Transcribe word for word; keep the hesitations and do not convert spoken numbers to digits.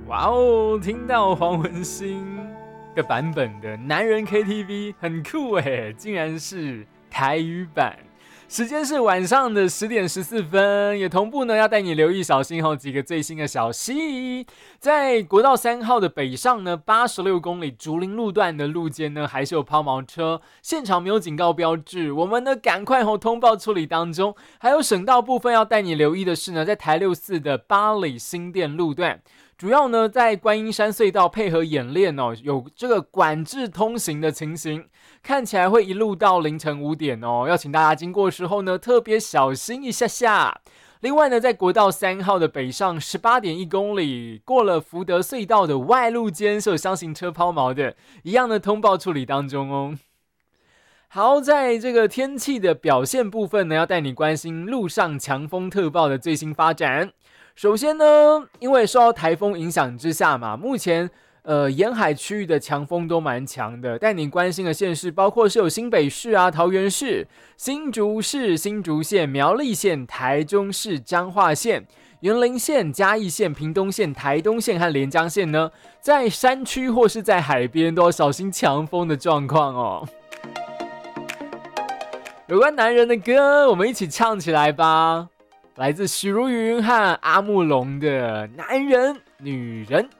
哇哦，听到黄文兴的版本的男人 K T V 很酷耶，竟然是台语版。时间是晚上的十点十四分，也同步呢要带你留意小心后几个最新的消息。在国道三号的北上呢，八十六公里竹林路段的路肩呢，还是有抛锚车，现场没有警告标志，我们呢赶快后通报处理当中。还有省道部分要带你留意的是呢，在台六四的八里新店路段。主要呢，在观音山隧道配合演练哦，有这个管制通行的情形，看起来会一路到凌晨五点哦，要请大家经过的时候呢，特别小心一下下。另外呢，在国道三号的北上十八点一公里，过了福德隧道的外路间是有箱型车抛锚的，一样的通报处理当中哦。好，在这个天气的表现部分呢，要带你关心路上强风特报的最新发展。首先呢，因为受到台风影响之下嘛，目前呃沿海区域的强风都蛮强的。带你关心的县市包括是有新北市啊、桃园市、新竹市、新竹县、苗栗县、台中市、彰化县、云林县、嘉义县、屏东县、台东县和连江县呢，在山区或是在海边都要小心强风的状况哦。有关男人的歌，我们一起唱起来吧。来自许茹芸和阿木龙的《男人女人》。